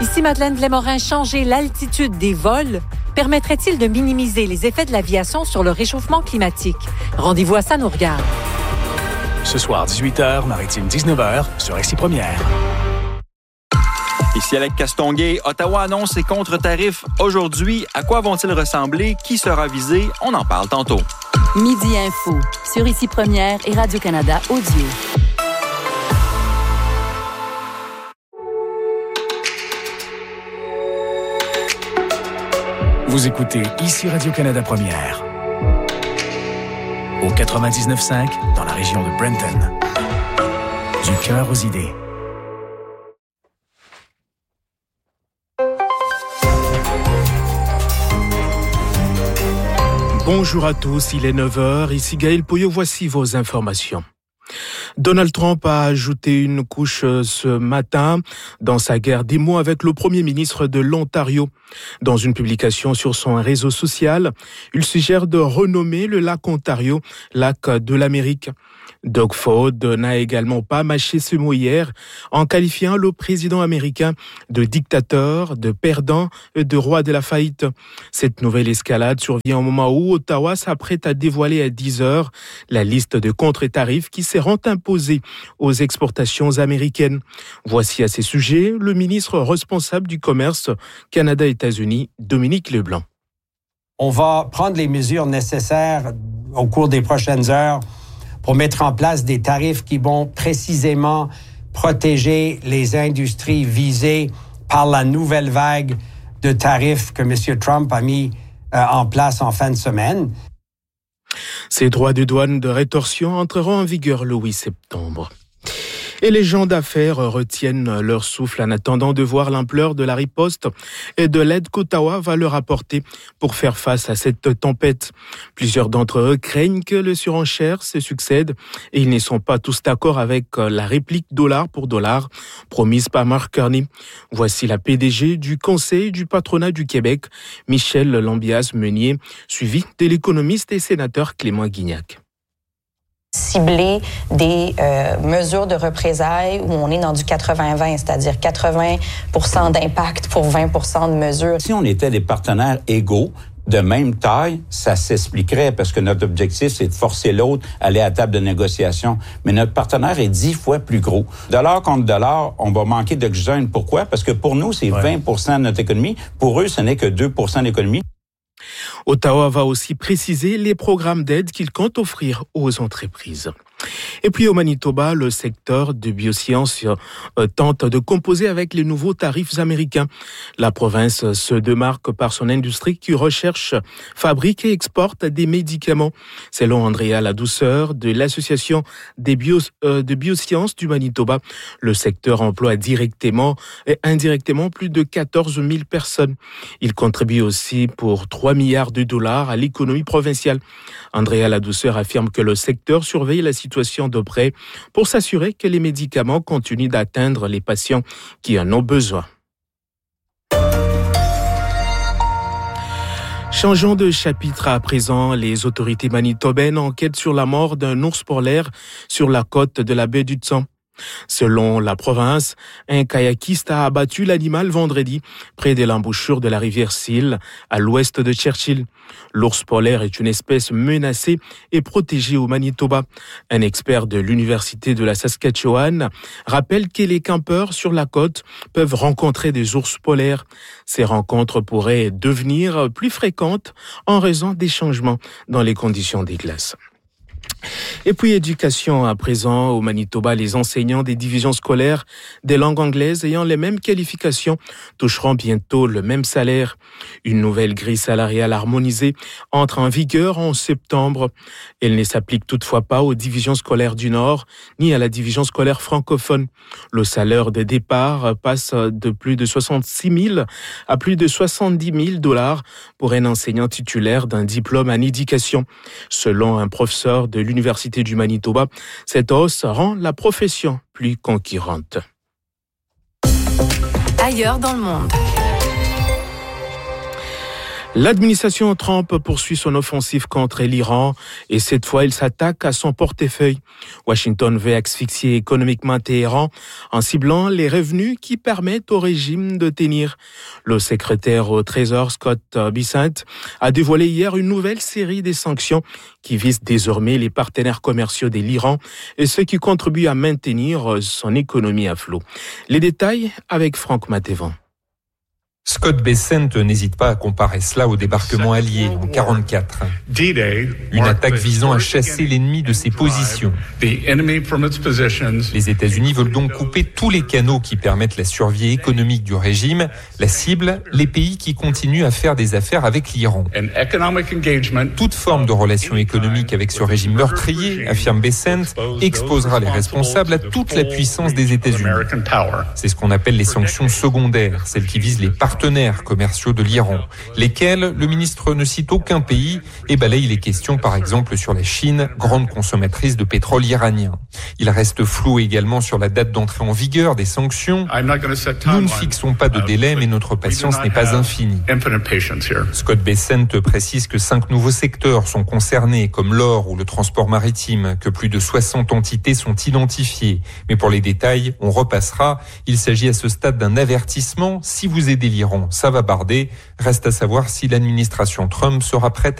Ici Madeleine Blais-Morin, changer l'altitude des vols permettrait-il de minimiser les effets de l'aviation sur le réchauffement climatique? Rendez-vous à Ça nous regarde. Ce soir, 18h, Maritime 19h, sur RCI Première. Ici Alec Castonguay, Ottawa annonce ses contre-tarifs aujourd'hui. À quoi vont-ils ressembler? Qui sera visé? On en parle tantôt. Midi Info, sur RCI Première et Radio-Canada Audio. Vous écoutez ici Radio-Canada Première. Au 99.5, dans la région de Brenton. Du cœur aux idées. Bonjour à tous, il est 9h, ici Gaël Poyot, voici vos informations. Donald Trump a ajouté une couche ce matin dans sa guerre des mots avec le Premier ministre de l'Ontario. Dans une publication sur son réseau social, il suggère de renommer le lac Ontario lac de l'Amérique. Doug Ford n'a également pas mâché ce mot hier en qualifiant le président américain de dictateur, de perdant et de roi de la faillite. Cette nouvelle escalade survient au moment où Ottawa s'apprête à dévoiler à 10h la liste de contre-tarifs qui seront imposés aux exportations américaines. Voici à ces sujets le ministre responsable du commerce Canada-États-Unis, Dominique Leblanc. On va prendre les mesures nécessaires au cours des prochaines heures pour mettre en place des tarifs qui vont précisément protéger les industries visées par la nouvelle vague de tarifs que M. Trump a mis en place en fin de semaine. Ces droits de douane de rétorsion entreront en vigueur le 8 septembre. Et les gens d'affaires retiennent leur souffle en attendant de voir l'ampleur de la riposte et de l'aide qu'Ottawa va leur apporter pour faire face à cette tempête. Plusieurs d'entre eux craignent que les surenchères se succèdent et ils ne sont pas tous d'accord avec la réplique dollar pour dollar promise par Mark Carney. Voici la PDG du Conseil du patronat du Québec, Michel Lambiase-Meunier, suivi de l'économiste et sénateur Clément Guignac. Cibler des mesures de représailles où on est dans du 80-20, c'est-à-dire 80% d'impact pour 20% de mesures. Si on était des partenaires égaux, de même taille, ça s'expliquerait parce que notre objectif, c'est de forcer l'autre à aller à la table de négociation. Mais notre partenaire est 10 fois plus gros. Dollar contre dollar, on va manquer d'oxygène. Pourquoi? Parce que pour nous, c'est 20% de notre économie. Pour eux, ce n'est que 2% de l'économie. Ottawa va aussi préciser les programmes d'aide qu'il compte offrir aux entreprises. Et puis au Manitoba, le secteur de biosciences tente de composer avec les nouveaux tarifs américains. La province se démarque par son industrie qui recherche, fabrique et exporte des médicaments. Selon Andrea Ladouceur de l'Association de biosciences du Manitoba, le secteur emploie directement et indirectement plus de 14 000 personnes. Il contribue aussi pour 3 milliards de dollars à l'économie provinciale. Andrea Ladouceur affirme que le secteur surveille la situation de près pour s'assurer que les médicaments continuent d'atteindre les patients qui en ont besoin. Changeons de chapitre à présent. Les autorités manitobaines enquêtent sur la mort d'un ours polaire sur la côte de la baie d'Hudson. Selon la province, un kayakiste a abattu l'animal vendredi près de l'embouchure de la rivière Seal, à l'ouest de Churchill. L'ours polaire est une espèce menacée et protégée au Manitoba. Un expert de l'Université de la Saskatchewan rappelle que les campeurs sur la côte peuvent rencontrer des ours polaires. Ces rencontres pourraient devenir plus fréquentes en raison des changements dans les conditions des glaces. Et puis éducation à présent au Manitoba, les enseignants des divisions scolaires des langues anglaises ayant les mêmes qualifications toucheront bientôt le même salaire. Une nouvelle grille salariale harmonisée entre en vigueur en septembre. Elle ne s'applique toutefois pas aux divisions scolaires du Nord ni à la division scolaire francophone. Le salaire de départ passe de plus de 66 000 à plus de 70 000 dollars pour un enseignant titulaire d'un diplôme en éducation. Selon un professeur de l'Université du Manitoba, cette hausse rend la profession plus concurrente. Ailleurs dans le monde. L'administration Trump poursuit son offensive contre l'Iran et cette fois, il s'attaque à son portefeuille. Washington veut asphyxier économiquement Téhéran en ciblant les revenus qui permettent au régime de tenir. Le secrétaire au Trésor, Scott Bessent, a dévoilé hier une nouvelle série de sanctions qui visent désormais les partenaires commerciaux de l'Iran et ceux qui contribuent à maintenir son économie à flot. Les détails avec Franck Matévan. Scott Bessent n'hésite pas à comparer cela au débarquement allié en 1944. Une attaque visant à chasser l'ennemi de ses positions. Les États-Unis veulent donc couper tous les canaux qui permettent la survie économique du régime. La cible, les pays qui continuent à faire des affaires avec l'Iran. Toute forme de relation économique avec ce régime meurtrier, affirme Bessent, exposera les responsables à toute la puissance des États-Unis. C'est ce qu'on appelle les sanctions secondaires, celles qui visent les partenaires commerciaux de l'Iran, lesquels le ministre ne cite aucun pays et balaye les questions par exemple sur la Chine, grande consommatrice de pétrole iranien. Il reste flou également sur la date d'entrée en vigueur des sanctions. Nous ne fixons pas de délai, mais notre patience n'est pas infinie. Scott Bessent précise que 5 nouveaux secteurs sont concernés, comme l'or ou le transport maritime, que plus de 60 entités sont identifiées. Mais pour les détails, on repassera. Il s'agit à ce stade d'un avertissement. Si vous aidez l'Iran, ça va barder. Reste à savoir si l'administration Trump sera prête